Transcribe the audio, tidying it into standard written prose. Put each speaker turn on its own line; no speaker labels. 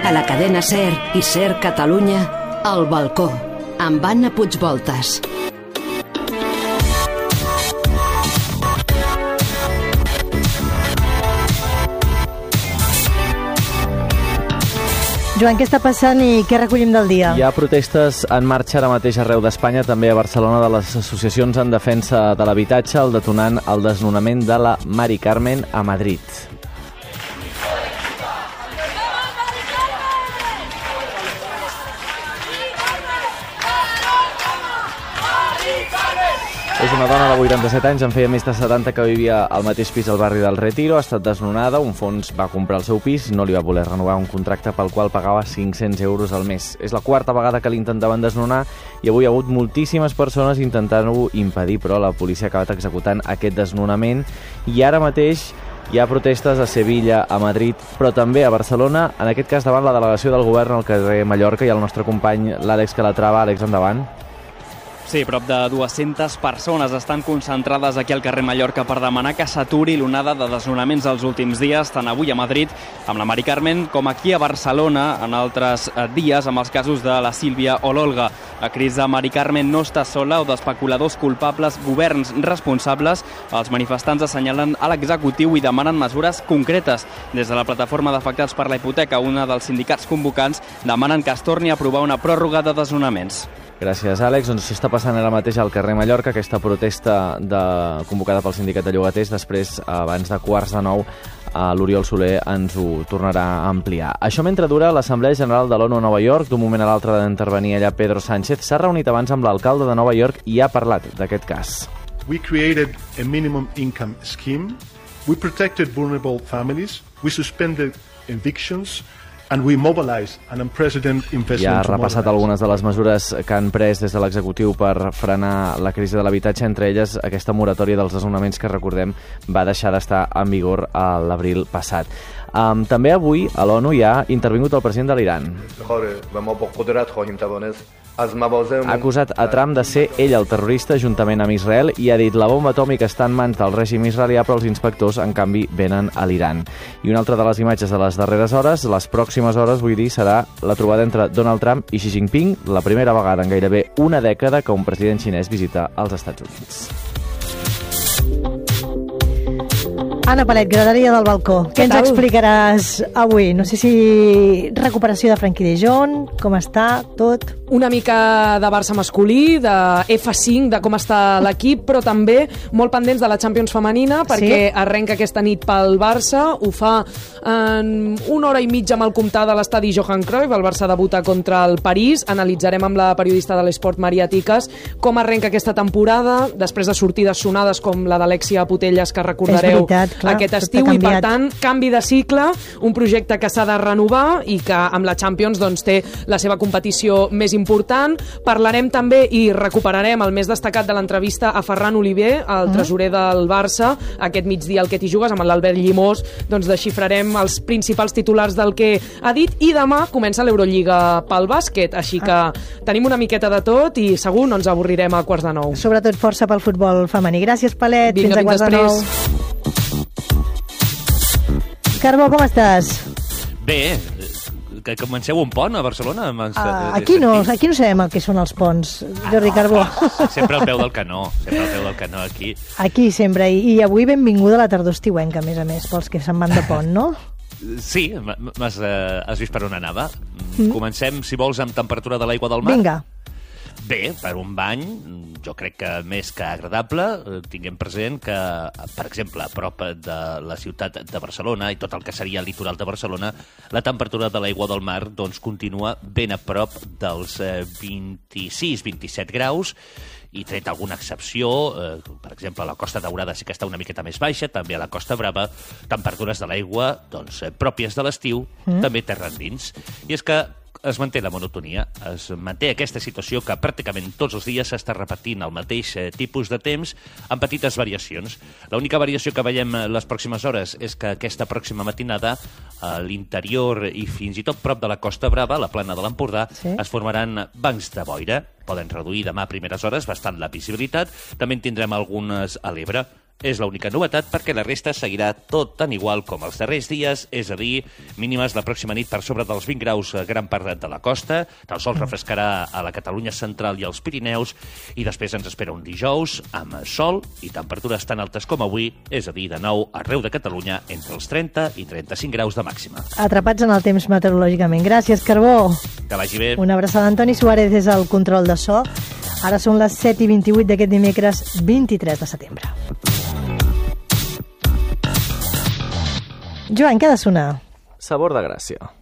A la cadena SER i SER Catalunya, El Balcó, amb Anna Puigvoltas.
Joan, què està passant i què recollim del dia?
Hi ha protestes en marxa ara mateix arreu d'Espanya, també a Barcelona, de les associacions en defensa de l'habitatge, el detonant el desnonament de la Mari Carmen a Madrid. És una dona de 87 anys, en feia més de 70 que vivia al mateix pis al barri del Retiro, ha estat desnonada, un fons va comprar el seu pis i no li va voler renovar un contracte pel qual pagava 500 euros al mes. És la quarta vegada que l'intentaven desnonar i avui hi ha hagut moltíssimes persones intentant-ho impedir, però la policia ha acabat executant aquest desnonament i ara mateix hi ha protestes a Sevilla, a Madrid, però també a Barcelona, en aquest cas davant la delegació del govern al carrer Mallorca i el nostre company l'Àlex Calatrava. Àlex, endavant.
Sí, prop de 200 persones estan concentrades aquí al carrer Mallorca per demanar que s'aturi l'onada de desnonaments dels últims dies, tant avui a Madrid amb la Mari Carmen com aquí a Barcelona en altres dies amb els casos de la Sílvia o l'Olga. La crisi de Mari Carmen no està sola o d'especuladors culpables, governs responsables. Els manifestants assenyalen a l'executiu i demanen mesures concretes. Des de la plataforma d'afectats per la hipoteca, una dels sindicats convocants, demanen que es torni a aprovar una pròrroga de desnonaments.
Gràcies, Àlex. Doncs s'està passant ara mateix al carrer Mallorca aquesta protesta convocada pel sindicat de llogaters. Després, abans de 8:45, l'Oriol Soler ens ho tornarà a ampliar. Això mentre dura l'Assemblea General de l'ONU a Nova York. D'un moment a l'altre d'intervenir allà Pedro Sánchez. S'ha reunit abans amb l'alcalde de Nova York i ha parlat d'aquest cas.
We created a minimum income scheme. We protected vulnerable families. We suspended evictions. And we mobilized an unprecedented investment.
Ja ha repassat algunes de les mesures que han pres des de l'executiu per frenar la crisi de l'habitatge, entre elles aquesta moratòria dels desnonaments que, recordem, va deixar d'estar en vigor a l'abril passat. També avui a l'ONU hi ha intervingut el president de l'Iran. Ha acusat a Trump de ser ell el terrorista juntament amb Israel i ha dit la bomba atòmica està en mans del règim israelià, però els inspectors, en canvi, venen a l'Iran. I una altra de les imatges de les darreres hores, les pròximes hores, vull dir, serà la trobada entre Donald Trump i Xi Jinping, la primera vegada en gairebé una dècada que un president xinès visita els Estats Units.
Anna Palet, graderia del balcó. Què ens explicaràs avui? No sé si recuperació de Frenkie de Jong, com està tot?
Una mica de Barça masculí, de F5, de com està l'equip, però també molt pendents de la Champions femenina, perquè arrenca aquesta nit pel Barça, ho fa en una hora i mitja mal comptada a l'estadi Johan Cruyff, el Barça debuta contra el París. Analitzarem amb la periodista de l'Esport, Maria Tiques, com arrenca aquesta temporada, després de sortides sonades com la d'Alexia Putellas, que recordareu aquest estiu, i per tant, canvi de cicle, un projecte que s'ha de renovar i que amb la Champions doncs, té la seva competició més important. Parlarem també i recuperarem el més destacat de l'entrevista a Ferran Oliver, el tresorer del Barça, aquest migdia al Que t'hi jugues, amb l'Albert Llimós, doncs desxifrarem els principals titulars del que ha dit, i demà comença l'Eurolliga pel bàsquet, així que tenim una miqueta de tot i segur no ens avorrirem a 8:45.
Sobretot força pel futbol femení. Gràcies, Palet.
Vinga,
fins a 8:45. Carbó, com estàs?
Bé, que comenceu un pont a Barcelona.
Aquí no sabem el que són els ponts, Jordi Carbó.
Sempre al peu del canó, aquí.
Aquí sempre, i avui benvinguda a la tardor estiuenca, a més, pels que se'n van de pont, no?
Sí, has vist per on anava. Comencem, si vols, amb temperatura de l'aigua del mar.
Vinga.
Bé, per un bany, jo crec que més que agradable. Tinguem present que, per exemple, a prop de la ciutat de Barcelona i tot el que seria el litoral de Barcelona, la temperatura de l'aigua del mar doncs, continua ben a prop dels 26-27 graus, i tret alguna excepció, per exemple, a la Costa Daurada sí que està una miqueta més baixa, també a la Costa Brava, temperatures de l'aigua doncs, pròpies de l'estiu, també terra endins. I és que es manté la monotonia, es manté aquesta situació que pràcticament tots els dies s'està repetint el mateix tipus de temps amb petites variacions. L'única variació que veiem les pròximes hores és que aquesta pròxima matinada a l'interior i fins i tot prop de la Costa Brava, la plana de l'Empordà, es formaran bancs de boira. Poden reduir demà a primeres hores bastant la visibilitat. També en tindrem algunes a l'Ebre. és l'única novetat perquè la resta seguirà tot tan igual com els darrers dies, és a dir, mínimes la pròxima nit per sobre dels 20 graus a gran part de la costa, el sol refrescarà a la Catalunya central i als Pirineus, i després ens espera un dijous amb sol i temperatures tan altes com avui, és a dir, de nou arreu de Catalunya entre els 30 i 35 graus de màxima.
Atrapats en el temps meteorològicament. Gràcies, Carbó.
Que vagi bé.
Una abraçada d'Antoni Suárez des del control de so. Ara són les 7:28 d'aquest dimecres 23 de setembre. Joan, què ha de sonar?
Sabor de Gràcia.